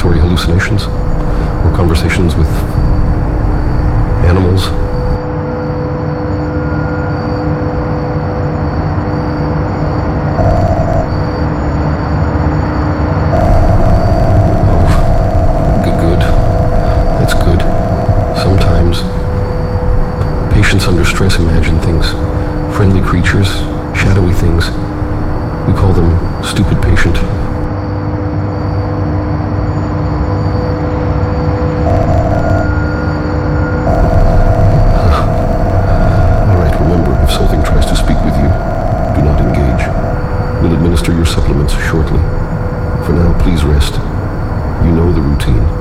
auditory hallucinations or conversations with animals. Good. That's good. Sometimes patients under stress imagine things, friendly creatures, shadowy things. We call them stupid patient. All right, remember, if something tries to speak with you, do not engage. We'll administer your supplements shortly. For now, please rest. You know the routine.